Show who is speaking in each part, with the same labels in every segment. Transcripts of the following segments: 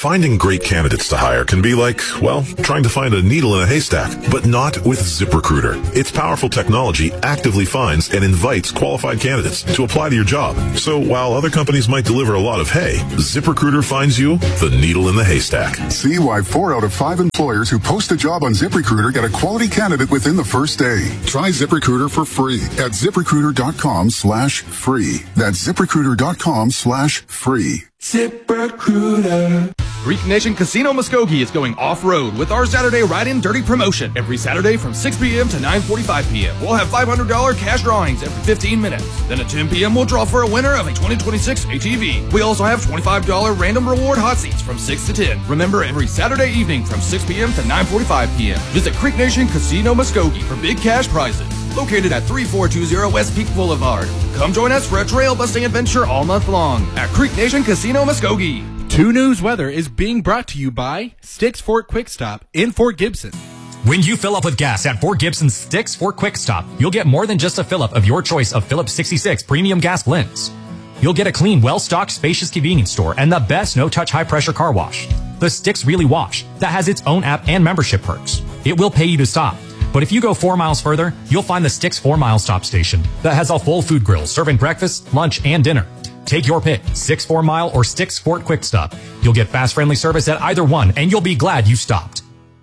Speaker 1: Finding great candidates to hire can be like, well, trying to find a needle in a haystack, but not with ZipRecruiter. Its powerful technology actively finds and invites qualified candidates to apply to your job. So while other companies might deliver a lot of hay, ZipRecruiter finds you the needle in the haystack.
Speaker 2: See why 4 out of 5 employers who post a job on ZipRecruiter get a quality candidate within the first day. Try ZipRecruiter for free at ZipRecruiter.com/free. That's ZipRecruiter.com/free.
Speaker 3: ZipRecruiter.
Speaker 4: Greek Nation Casino Muskogee is going off-road with our Saturday Ride-In Dirty promotion. Every Saturday from 6 p.m. to 9:45 p.m. We'll have $500 cash drawings every 15 minutes. Then at 10 p.m. we'll draw for a winner of a 2026 ATV. We also have $25 random reward hot seats from 6 to 10. Remember, every Saturday evening from 6 p.m. to 9:45 p.m. Visit Creek Nation Casino Muskogee for big cash prizes. Located at 3420 West Peak Boulevard. Come join us for a trail busting adventure all month long at Creek Nation Casino Muskogee.
Speaker 5: 2 News Weather is being brought to you by Sticks Fort Quick Stop in Fort Gibson.
Speaker 6: When you fill up with gas at Fort Gibson's Sticks Fort Quick Stop, you'll get more than just a fill-up of your choice of Phillips 66 premium gas blends. You'll get a clean, well-stocked, spacious convenience store and the best no-touch high-pressure car wash. The Sticks Really Wash, that has its own app and membership perks. It will pay you to stop. But if you go 4 miles further, you'll find the Sticks 4 Mile Stop Station that has a full food grill serving breakfast, lunch, and dinner. Take your pick, 6 4 Mile or Sticks Fort Quick Stop. You'll get fast, friendly service at either one, and you'll be glad you stopped.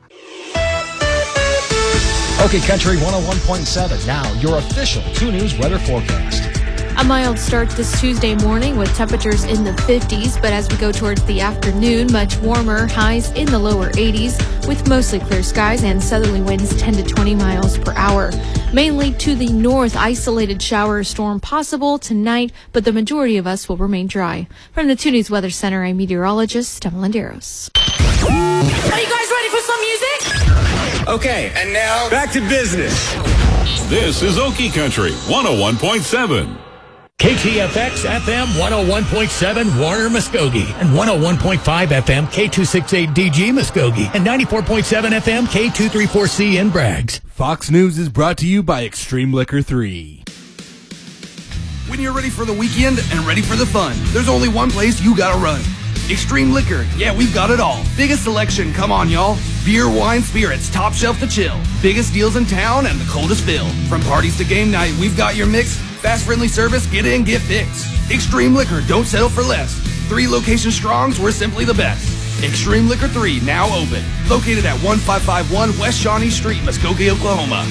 Speaker 7: Okay, Country 101.7. Now, your official 2 News weather forecast.
Speaker 8: A mild start this Tuesday morning with temperatures in the 50s, but as we go towards the afternoon, much warmer, highs in the lower 80s with mostly clear skies and southerly winds 10 to 20 miles per hour. Mainly to the north, isolated shower or storm possible tonight, but the majority of us will remain dry. From the 2 News Weather Center, I'm meteorologist Emma Landeros.
Speaker 9: Are you guys ready for some music?
Speaker 3: Okay, and now back to business.
Speaker 10: This is Okie Country 101.7.
Speaker 7: KTFX FM 101.7 Warner Muskogee and 101.5 FM K268DG Muskogee and 94.7 FM K234C in Braggs.
Speaker 5: Fox News is brought to you by Extreme Liquor 3.
Speaker 4: When you're ready for the weekend and ready for the fun, there's only one place you gotta run. Extreme Liquor. Yeah, we've got it all. Biggest selection, come on, y'all. Beer, wine, spirits, top shelf to chill. Biggest deals in town and the coldest fill. From parties to game night, we've got your mix. Fast, friendly service, get in, get fixed. Extreme Liquor, don't settle for less. 3 locations strongs, we're simply the best. Extreme Liquor 3, now open. Located at 1551 West Shawnee Street, Muskogee, Oklahoma.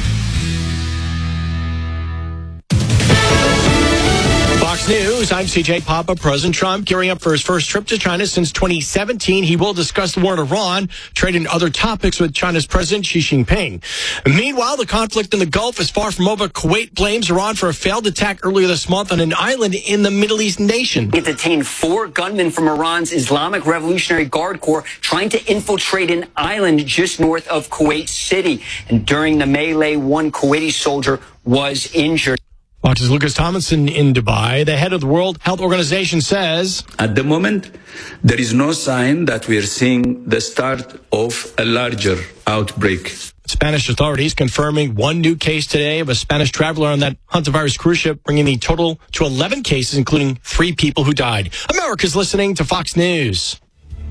Speaker 11: Fox News, I'm CJ Papa. President Trump gearing up for his first trip to China since 2017. He will discuss the war in Iran, trade and other topics with China's President Xi Jinping. Meanwhile, the conflict in the Gulf is far from over. Kuwait blames Iran for a failed attack earlier this month on an island in the Middle East nation.
Speaker 12: It detained 4 gunmen from Iran's Islamic Revolutionary Guard Corps trying to infiltrate an island just north of Kuwait City. And during the melee, 1 Kuwaiti soldier was injured.
Speaker 11: Fox's Lucas Tomlinson in Dubai. The head of the World Health Organization says,
Speaker 13: at the moment, there is no sign that we are seeing the start of a larger outbreak.
Speaker 11: Spanish authorities confirming 1 new case today of a Spanish traveler on that hantavirus cruise ship, bringing the total to 11 cases, including 3 people who died. America's listening to Fox News.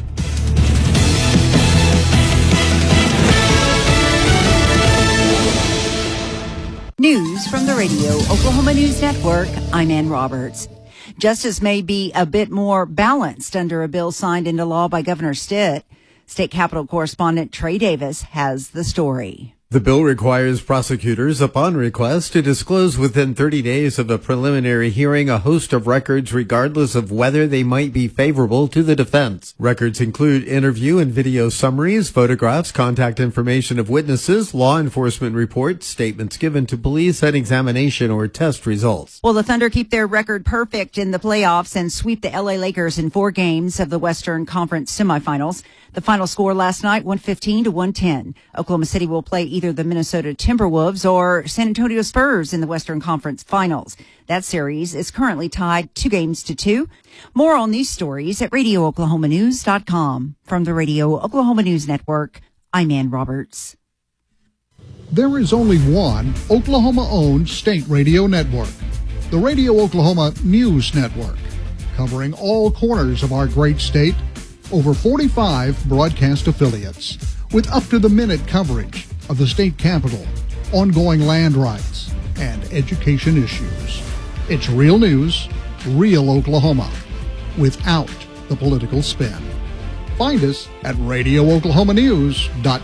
Speaker 14: News from the Radio Oklahoma News Network, I'm Ann Roberts. Justice may be a bit more balanced under a bill signed into law by Governor Stitt. State Capitol correspondent Trey Davis has the story.
Speaker 15: The bill requires prosecutors, upon request, to disclose within 30 days of a preliminary hearing a host of records regardless of whether they might be favorable to the defense. Records include interview and video summaries, photographs, contact information of witnesses, law enforcement reports, statements given to police, and examination or test results.
Speaker 14: Will the Thunder keep their record perfect in the playoffs and sweep the LA Lakers in 4 games of the Western Conference semifinals? The final score last night, 115 to 110. Oklahoma City will play either the Minnesota Timberwolves or San Antonio Spurs in the Western Conference Finals. That series is currently tied 2-2. More on these stories at RadioOklahomaNews.com. From the Radio Oklahoma News Network, I'm Ann Roberts.
Speaker 16: There is only one Oklahoma-owned state radio network, the Radio Oklahoma News Network, covering all corners of our great state over 45 broadcast affiliates with up-to-the-minute coverage of the state capitol, ongoing land rights, and education issues. It's real news, real Oklahoma, without the political spin. Find us at RadioOklahomaNews.com.